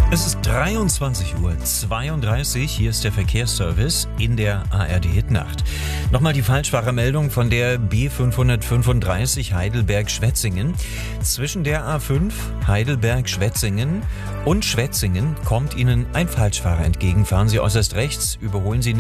Es ist 23:32 Uhr. Hier ist der Verkehrsservice in der ARD-Hit-Nacht. Nochmal die Falschfahrermeldung von der B535 Heidelberg-Schwetzingen. Zwischen der A5 Heidelberg-Schwetzingen und Schwetzingen kommt Ihnen ein Falschfahrer entgegen. Fahren Sie äußerst rechts, überholen Sie nicht.